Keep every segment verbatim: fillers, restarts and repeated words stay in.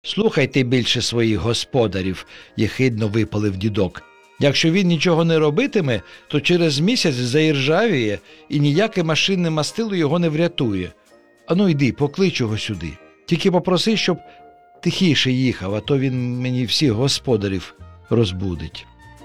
Слухайте більше своїх господарів, єхидно випалив дідок. Якщо він нічого не робитиме, то через місяць заіржавіє і ніяке машинне мастило його не врятує. Ану йди, поклич його сюди. Тільки попроси, щоб тихіше їхав, а то він мені всіх господарів розбудить.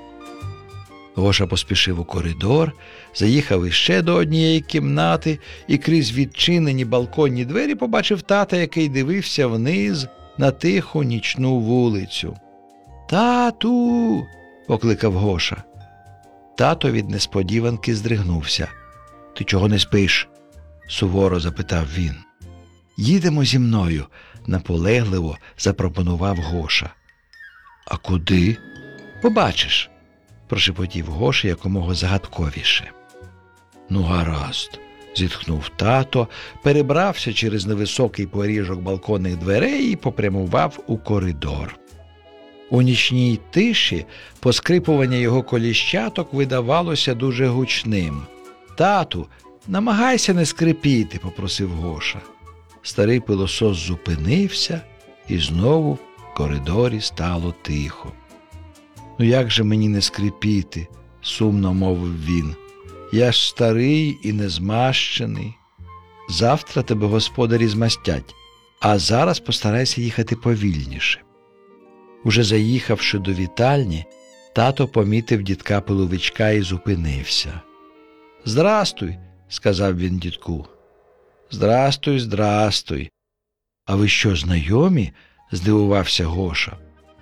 Гоша поспішив у коридор, заїхав іще до однієї кімнати і крізь відчинені балконні двері побачив тата, який дивився вниз на тиху нічну вулицю. «Тату!» – покликав Гоша. Тато від несподіванки здригнувся. «Ти чого не спиш?» – суворо запитав він. «Їдемо зі мною», – наполегливо запропонував Гоша. «А куди?» «Побачиш», – прошепотів Гоша якомога загадковіше. «Ну, гаразд», – зітхнув тато, перебрався через невисокий поріжок балконних дверей і попрямував у коридор. У нічній тиші поскрипування його коліщаток видавалося дуже гучним. «Тату, намагайся не скрипіти», – попросив Гоша. Старий пилосос зупинився, і знову в коридорі стало тихо. «Ну як же мені не скрипіти?» – сумно мовив він. «Я ж старий і незмащений. Завтра тебе господарі змастять, а зараз постарайся їхати повільніше». Уже заїхавши до вітальні, тато помітив дідка Пиловичка і зупинився. «Здрастуй», – сказав він дідку. «Здрастуй, здрастуй. А ви що, знайомі?» – здивувався Гоша.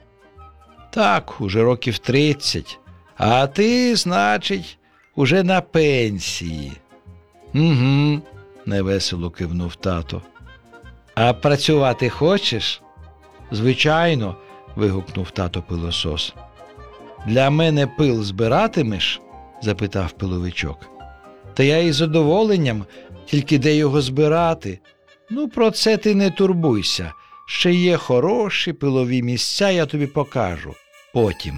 «Так, уже років тридцять. А ти, значить, уже на пенсії». «Угу», – невесело кивнув тато. «А працювати хочеш?» «Звичайно», – вигукнув тато пилосос. «Для мене пил збиратимеш?» – запитав Пиловичок. «Та я із задоволенням, тільки де його збирати? Ну, про це ти не турбуйся. Ще є хороші пилові місця, я тобі покажу. Потім».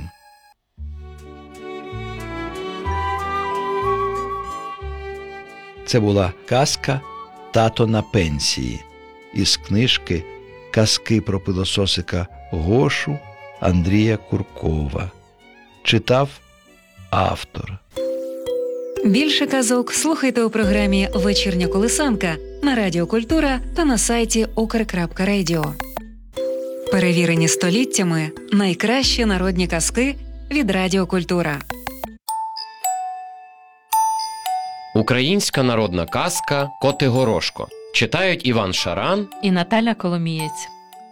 Це була казка «Тато на пенсії» із книжки «Казки про пилососика Гошу» Андрія Куркова. Читав автор. Більше казок слухайте у програмі «Вечірня колисанка» на Радіо Культура та на сайті укр крапка радіо. Перевірені століттями найкращі народні казки від Радіо Культура. Українська народна казка «Котигорошко». Читають Іван Шаран і Наталя Коломієць.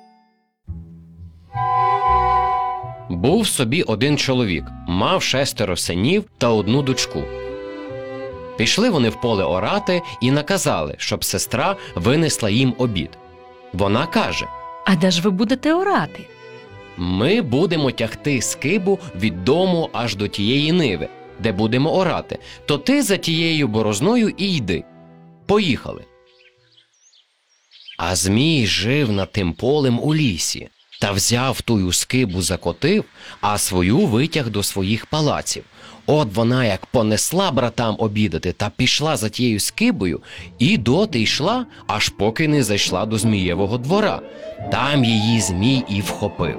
Був собі один чоловік, мав шестеро синів та одну дочку. Пішли вони в поле орати і наказали, щоб сестра винесла їм обід. Вона каже: «А де ж ви будете орати?» «Ми будемо тягти скибу від дому аж до тієї ниви, де будемо орати, то ти за тією борозною і йди. Поїхали». А Змій жив над тим полем у лісі, та взяв тую скибу закотив, а свою витяг до своїх палаців. От вона як понесла братам обідати та пішла за тією скибою, і доти йшла, аж поки не зайшла до Змієвого двора. Там її Змій і вхопив.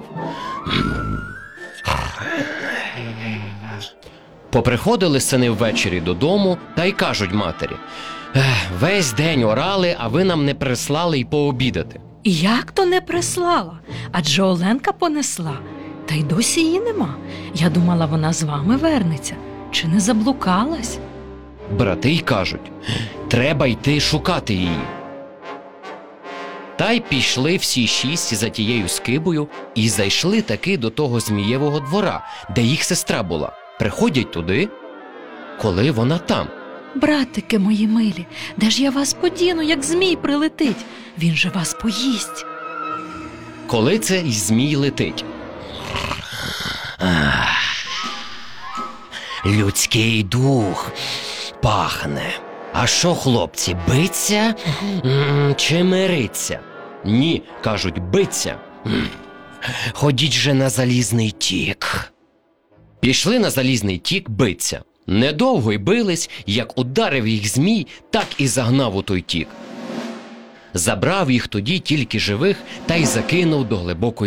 Поприходили сини ввечері додому та й кажуть матері: «Весь день орали, а ви нам не прислали й пообідати». «Як то не прислала? Адже Оленка понесла. Та й досі її нема. Я думала, вона з вами вернеться. Чи не заблукалась?» Брати й кажуть: «Треба йти шукати її». Та й пішли всі шість за тією скибою і зайшли таки до того Змієвого двора, де їх сестра була. Приходять туди, коли вона там. «Братики мої милі, де ж я вас подіну, як Змій прилетить? Він же вас поїсть». Коли це й Змій летить. Ах, людський дух пахне. А що, хлопці, биться чи мириться? Ні, кажуть, биться. Ходіть же на залізний тік. Пішли на залізний тік биться. Недовго й бились, як ударив їх Змій, так і загнав у той тік. Забрав їх тоді тільки живих та й закинув до глибокої